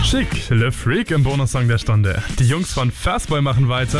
Schick, Le Freak im Bonussong der Stunde. Die Jungs von Fastboy machen weiter.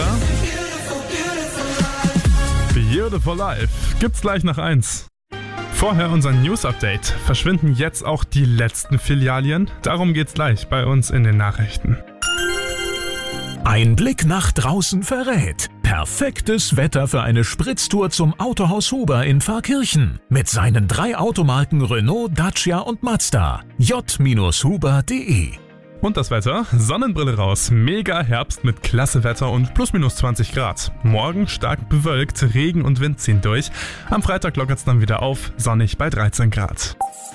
Beautiful Life gibt's gleich nach 1. Vorher unser News-Update. Verschwinden jetzt auch die letzten Filialien? Darum geht's gleich bei uns in den Nachrichten. Ein Blick nach draußen verrät. Perfektes Wetter für eine Spritztour zum Autohaus Huber in Pfarrkirchen. Mit seinen 3 Automarken Renault, Dacia und Mazda. j-huber.de. Und das Wetter? Sonnenbrille raus. Mega Herbst mit klasse Wetter und plus minus 20 Grad. Morgen stark bewölkt, Regen und Wind ziehen durch. Am Freitag lockert's dann wieder auf, sonnig bei 13 Grad.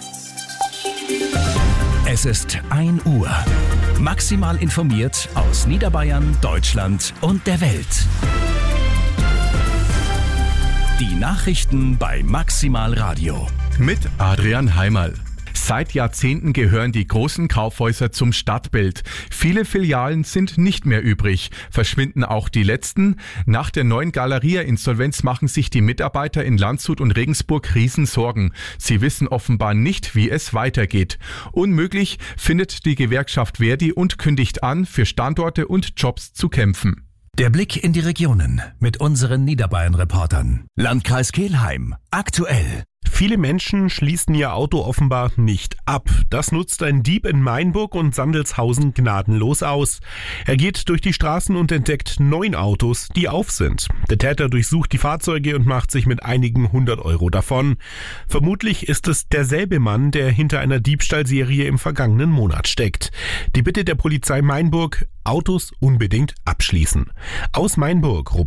Es ist 1 Uhr. Maximal informiert aus Niederbayern, Deutschland und der Welt. Die Nachrichten bei Maximal Radio. Mit Adrian Heimerl. Seit Jahrzehnten gehören die großen Kaufhäuser zum Stadtbild. Viele Filialen sind nicht mehr übrig. Verschwinden auch die letzten? Nach der neuen Galeria-Insolvenz machen sich die Mitarbeiter in Landshut und Regensburg Riesensorgen. Sie wissen offenbar nicht, wie es weitergeht. Unmöglich findet die Gewerkschaft Verdi und kündigt an, für Standorte und Jobs zu kämpfen. Der Blick in die Regionen mit unseren Niederbayern-Reportern. Landkreis Kelheim. Aktuell. Viele Menschen schließen ihr Auto offenbar nicht ab. Das nutzt ein Dieb in Mainburg und Sandelshausen gnadenlos aus. Er geht durch die Straßen und entdeckt 9 Autos, die auf sind. Der Täter durchsucht die Fahrzeuge und macht sich mit einigen 100 Euro davon. Vermutlich ist es derselbe Mann, der hinter einer Diebstahlserie im vergangenen Monat steckt. Die Bitte der Polizei Mainburg: Autos unbedingt abschließen. Aus Mainburg